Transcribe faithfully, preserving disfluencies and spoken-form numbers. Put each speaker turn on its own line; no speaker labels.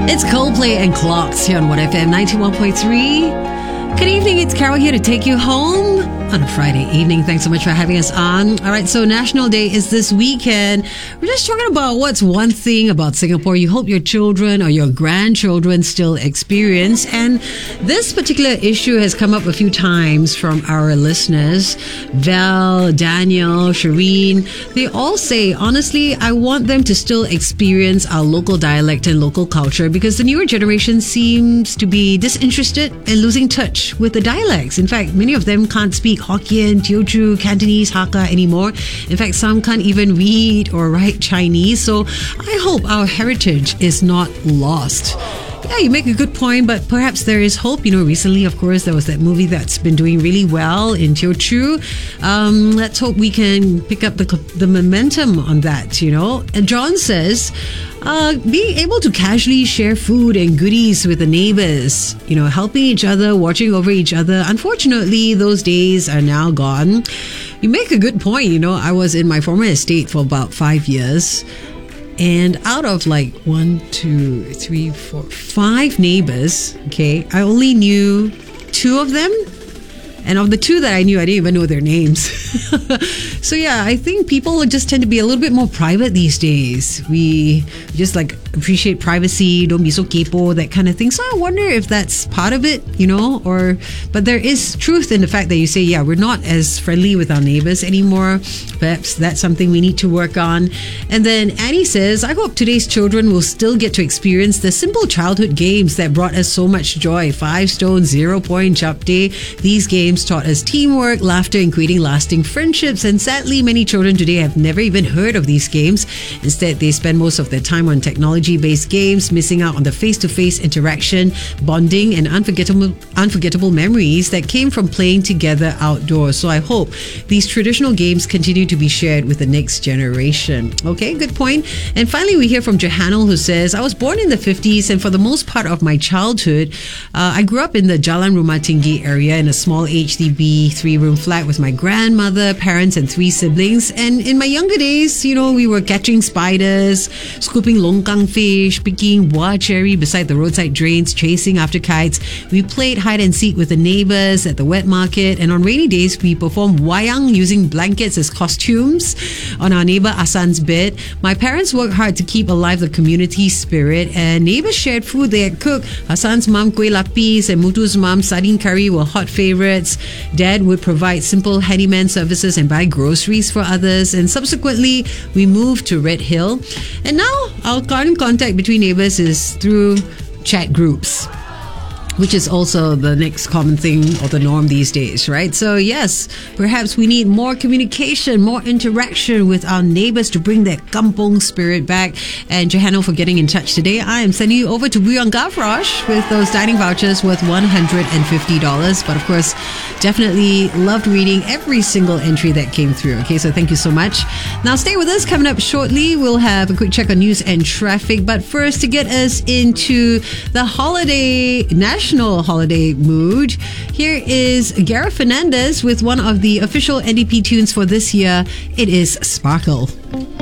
It's Coldplay and Clocks here on one F M ninety-one point three. Good evening, it's Carol here to take you home on a Friday evening. Thanks so much for having us on. All right, so National Day is this weekend. We're just talking about what's one thing about Singapore you hope your children or your grandchildren still experience. And this particular issue has come up a few times from our listeners. Val, Daniel, Shireen, they all say, honestly, I want them to still experience our local dialect and local culture because the newer generation seems to be disinterested and losing touch with the dialects. In fact, many of them can't speak Hokkien, Teochew, Cantonese, Hakka anymore. In fact, some can't even read or write Chinese. So I hope our heritage is not lost. Yeah, you make a good point, but perhaps there is hope. You know, recently, of course, there was that movie that's been doing really well in Teochew. Um, let's hope we can pick up the the momentum on that, you know. And John says, uh, being able to casually share food and goodies with the neighbors, you know, helping each other, watching over each other. Unfortunately, those days are now gone. You make a good point. You know, I was in my former estate for about five years. And out of like one, two, three, four, five neighbors, okay, I only knew two of them. And of the two that I knew, I didn't even know their names. So yeah, I think people just tend to be a little bit more private these days. We just like appreciate privacy, don't be so kepo, that kind of thing. So I wonder if that's part of it, you know, or, but there is truth in the fact that you say, yeah, we're not as friendly with our neighbors anymore. Perhaps that's something we need to work on. And then Annie says, I hope today's children will still get to experience the simple childhood games that brought us so much joy. Five stone, zero point, Chap Day. These games taught us teamwork, laughter, and creating lasting friendships. And sadly, many children today have never even heard of these games. Instead, they spend most of their time on technology-based games, missing out on the face-to-face interaction, bonding, and unforgettable, unforgettable memories that came from playing together outdoors. So I hope these traditional games continue to be shared with the next generation. Okay, good point. And finally, we hear from Johanel, who says, I was born in the fifties, and for the most part of my childhood, uh, I grew up in the Jalan Rumah Tinggi area in a small H D B three-room flat with my grandmother, parents, and three siblings. And in my younger days, you know, we were catching spiders, scooping longkang fish, picking buah cherry beside the roadside drains, chasing after kites. We played hide and seek with the neighbors at the wet market. And on rainy days, we performed wayang using blankets as costumes on our neighbor Asan's bed. My parents worked hard to keep alive the community spirit, and neighbors shared food they had cooked. Hassan's mom kuih lapis and Mutu's mom sardine curry were hot favorites. Dad would provide simple handyman services and buy groceries for others. And subsequently, we moved to Red Hill. And now our current contact between neighbors is through chat groups, which is also the next common thing or the norm these days, right? So yes, perhaps we need more communication, more interaction with our neighbors to bring that kampong spirit back. And Johanna, for getting in touch today, I am sending you over to Bouillon Gavroche with those dining vouchers worth one hundred fifty dollars. But of course, definitely loved reading every single entry that came through. Okay, so thank you so much. Now stay with us. Coming up shortly, we'll have a quick check on news and traffic. But first, to get us into the holiday national National holiday mood, here is Gareth Fernandez with one of the official N D P tunes for this year. It is Sparkle.